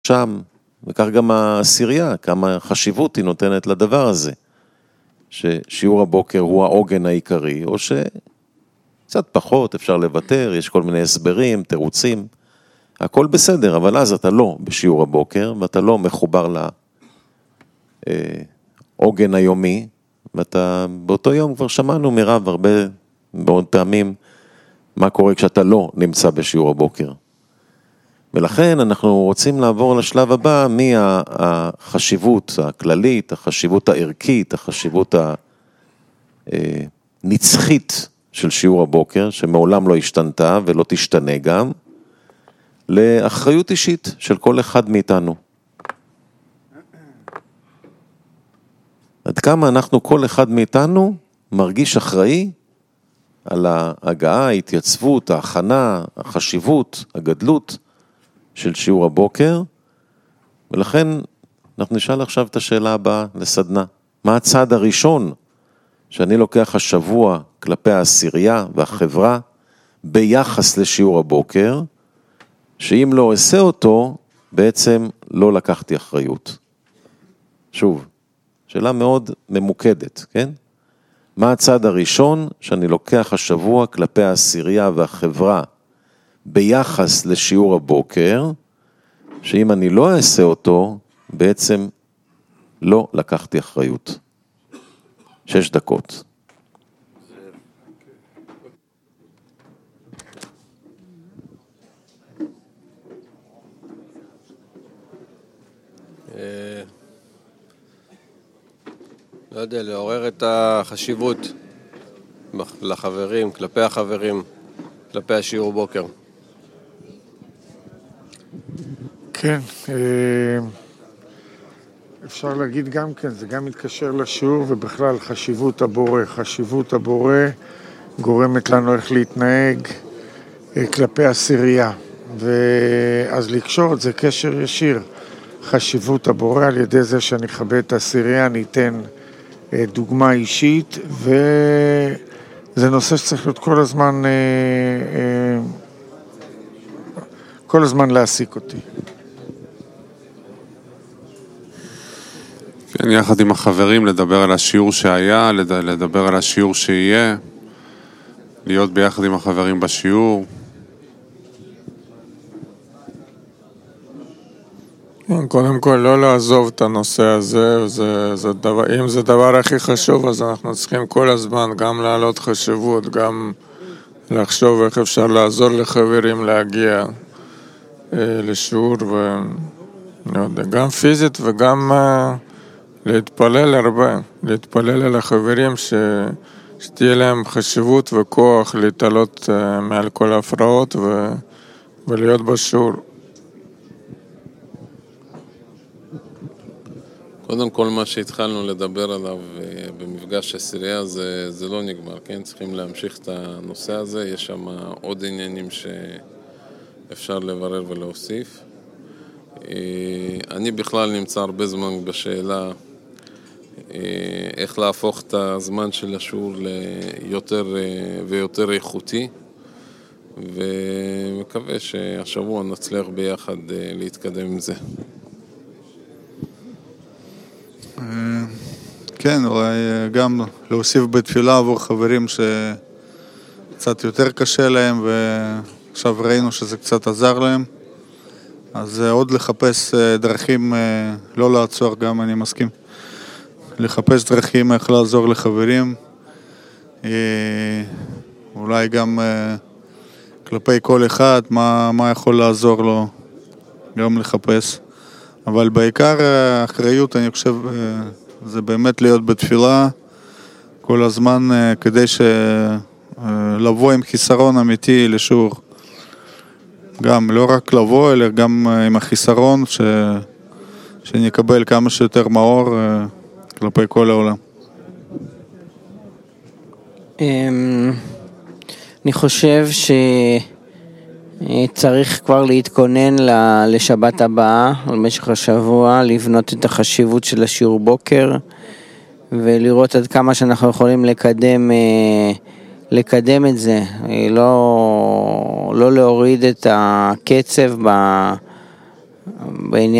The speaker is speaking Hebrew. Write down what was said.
שם, וכך גם העשירייה, כמה חשיבות היא נותנת לדבר הזה, ששיעור הבוקר הוא העוגן העיקרי, או שקצת פחות אפשר לוותר, יש כל מיני הסברים, תירוצים, הכל בסדר, אבל אז אתה לא בשיעור הבוקר, ואתה לא מחובר לעוגן היומי, ואתה באותו יום כבר שמענו מרב הרבה מאוד פעמים, מה קורה כשאתה לא נמצא בשיעור הבוקר. ולכן אנחנו רוצים לעבור לשלב הבא, מהחשיבות הכללית, החשיבות הערכית, החשיבות הנצחית של שיעור הבוקר, שמעולם לא השתנתה ולא תשתנה גם, לאחריות אישית של כל אחד מאיתנו. עד כמה אנחנו, כל אחד מאיתנו, מרגיש אחראי על ההגעה, ההתייצבות, ההכנה, החשיבות, הגדלות של שיעור הבוקר, ולכן אנחנו נשאל עכשיו את השאלה הבאה לסדנה. מה הצעד הראשון שאני לוקח השבוע כלפי העשירייה והחברה ביחס לשיעור הבוקר, שאם לא אעשה אותו, בעצם לא לקחתי אחריות. שוב, שאלה מאוד ממוקדת, כן? מה הצעד הראשון שאני לוקח השבוע כלפי העשירייה והחברה ביחס לשיעור הבוקר, שאם אני לא אעשה אותו, בעצם לא לקחתי אחריות. 6 דקות. לא יודע, לעורר את החשיבות לחברים, כלפי החברים, כלפי השיעור בוקר. כן, אפשר להגיד גם כן, זה גם מתקשר לשיעור ובכלל חשיבות הבורא. חשיבות הבורא גורמת לנו איך להתנהג כלפי עשירייה. ואז לקשור את זה קשר ישיר. חשיבות הבורא על ידי זה שאני אכבד את העשירייה, אני אתן דוגמה אישית, וזה נושא שצריך להיות כל הזמן להעסיק אותי. כן, יחד עם החברים לדבר על השיעור שהיה, לדבר על השיעור שיהיה, להיות ביחד עם החברים בשיעור. קודם כל לא לעזוב את הנושא הזה, אם זה דבר הכי חשוב, אז אנחנו צריכים כל הזמן גם להעלות חשיבות, גם לחשוב איך אפשר לעזור לחברים להגיע לשיעור, גם פיזית וגם להתפלל הרבה, להתפלל על החברים שתהיה להם חשיבות וכוח להתעלות מעל כל ההפרעות ולהיות בשיעור. קודם כל מה שהתחלנו לדבר עליו במפגש עשירייה זה לא נגמר, כן? צריכים להמשיך את הנושא הזה, יש שם עוד עניינים שאפשר לברר ולהוסיף. אני בכלל נמצא הרבה זמן בשאלה איך להפוך את הזמן של השיעור ליותר ויותר איכותי, ומקווה שהשבוע נצליח ביחד להתקדם עם זה. כן, אולי גם להוסיף בתפילה עבור חברים שקצת יותר קשה להם, ועכשיו ראינו שזה קצת עזר להם, אז עוד לחפש דרכים, לא לעצור, גם אני מסכים, לחפש דרכים איך לעזור לחברים, אולי גם כלפי כל אחד, מה יכול לעזור לו, גם לחפש. אבל בעיקר האחריות, אני חושב, זה באמת להיות בתפילה כל הזמן, כדי לבוא עם חיסרון אמיתי לשיעור. גם לא רק לבוא, אלא גם עם החיסרון, שנקבל כמה שיותר מאור כלפי כל העולם. אני חושב צריך כבר להתכונן לשבת הבאה, במשך השבוע, לבנות את החשיבות של השיעור בוקר, ולראות עד כמה שאנחנו יכולים לקדם את זה, לא להוריד את הקצב בעניין